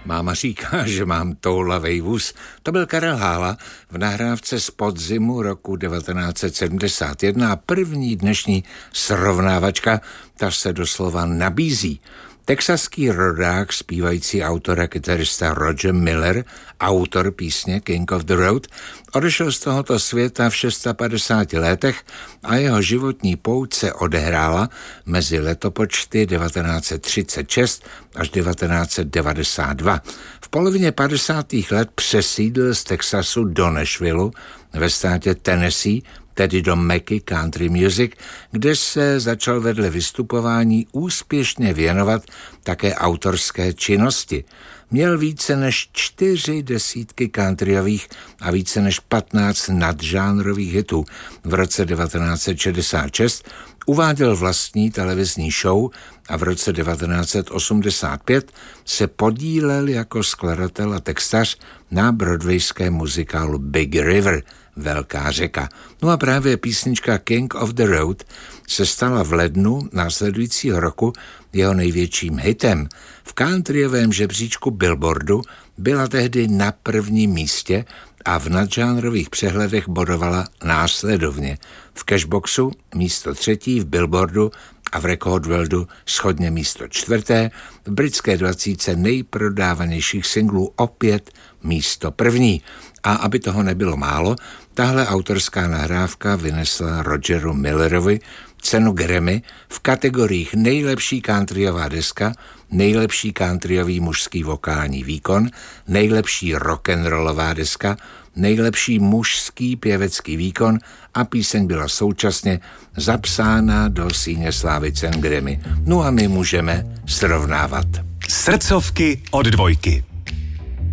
Máma říká, že mám toulavej vůz. To byl Karel Hála v nahrávce z podzimu roku 1971 a první dnešní srovnávačka, ta se doslova nabízí. Texaský rodák, zpívající autor a kytarista Roger Miller, autor písně King of the Road, odešel z tohoto světa v 56 letech a jeho životní pouť se odehrála mezi letopočty 1936 až 1992. V polovině 50. let přesídlil z Texasu do Nashvilleu ve státě Tennessee, tedy do Meky country music, kde se začal vedle vystupování úspěšně věnovat také autorské činnosti. Měl více než 40 countryových a více než 15 nadžánrových hitů. V roce 1966 uváděl vlastní televizní show a v roce 1985 se podílel jako skladatel a textař na broadwayském muzikálu Big River, Velká řeka. No a právě písnička King of the Road se stala v lednu následujícího roku jeho největším hitem. V countryovém žebříčku Billboardu byla tehdy na prvním místě a v nadžánrových přehledech bodovala následovně. V Cashboxu místo 3, v Billboardu a v Record Worldu shodně místo 4, v britské 20 nejprodávanějších singlů opět místo 1. A aby toho nebylo málo, tahle autorská nahrávka vynesla Rogeru Millerovi cenu Grammy v kategoriích nejlepší countryová deska, nejlepší countryový mužský vokální výkon, nejlepší rock'n'rollová deska, nejlepší mužský pěvecký výkon a píseň byla současně zapsána do síně slávy cen Grammy. No a my můžeme srovnávat. Srdcovky od Dvojky.